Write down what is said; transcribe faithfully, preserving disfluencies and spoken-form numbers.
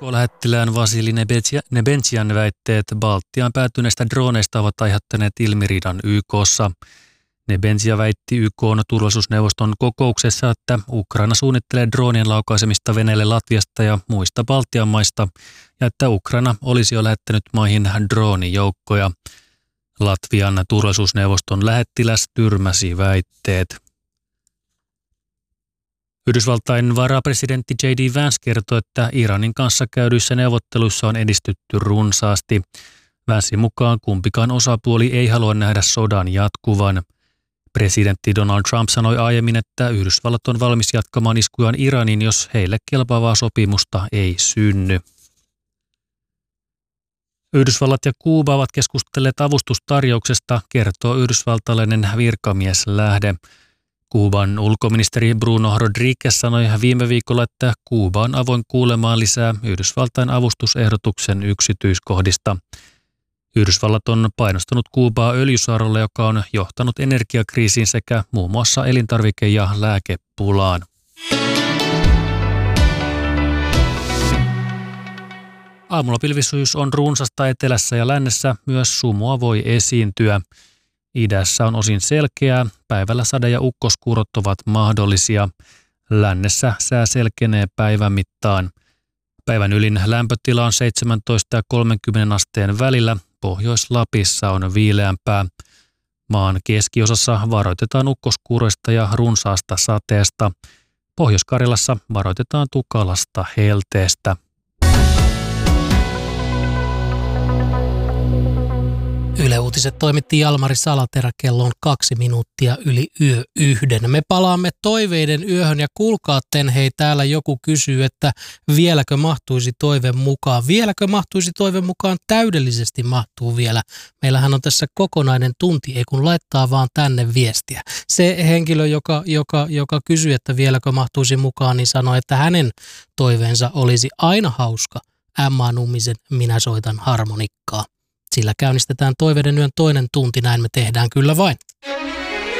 U K-lähettilään Vasili Nebentsian väitteet Baltiaan päätyneistä droneista ovat aiheuttaneet ilmiriidan Y K:ssa. Nebenzia väitti Y K:n turvallisuusneuvoston kokouksessa, että Ukraina suunnittelee droonien laukaisemista Venäjälle Latviasta ja muista Baltian maista ja että Ukraina olisi jo lähettänyt maihin droonijoukkoja. Latvian turvallisuusneuvoston lähettiläs tyrmäsi väitteet. Yhdysvaltain varapresidentti J D Vance kertoi, että Iranin kanssa käydyissä neuvotteluissa on edistytty runsaasti. Vancein mukaan kumpikaan osapuoli ei halua nähdä sodan jatkuvan. Presidentti Donald Trump sanoi aiemmin, että Yhdysvallat on valmis jatkamaan iskujaan Iraniin, jos heille kelpaavaa sopimusta ei synny. Yhdysvallat ja Kuuba ovat keskustelleet avustustarjouksesta, kertoo yhdysvaltalainen virkamieslähde. Kuuban ulkoministeri Bruno Rodriguez sanoi viime viikolla, että Kuuba on avoin kuulemaan lisää Yhdysvaltain avustusehdotuksen yksityiskohdista. Yhdysvallat on painostanut Kuubaa öljysaarrolla, joka on johtanut energiakriisiin sekä muun muassa elintarvike- ja lääkepulaan. Aamulla pilvissyys on runsasta etelässä ja lännessä, myös sumua voi esiintyä. Idässä on osin selkeää, päivällä sade- ja ukkoskuurot ovat mahdollisia. Lännessä sää selkenee päivän mittaan. Päivän ylin lämpötila on seitsemäntoista ja kolmekymmentä asteen välillä, Pohjois-Lapissa on viileämpää. Maan keskiosassa varoitetaan ukkoskuuroista ja runsaasta sateesta. Pohjois-Karjalassa varoitetaan tukalasta helteestä. Yle Uutiset toimitti Jalmari Salaterä, kello on kaksi minuuttia yli yö yhden. Me palaamme toiveiden yöhön ja kuulkaatten, hei, täällä joku kysyy, että vieläkö mahtuisi toive mukaan. Vieläkö mahtuisi toive mukaan? Täydellisesti mahtuu vielä. Meillähän on tässä kokonainen tunti, ei kun laittaa vaan tänne viestiä. Se henkilö, joka, joka, joka kysyy, että vieläkö mahtuisi mukaan, niin sanoi, että hänen toiveensa olisi aina hauska. Emma Nummisen Minä soitan harmonikkaa. Sillä käynnistetään toiveiden yön toinen tunti, näin me tehdään kyllä vain.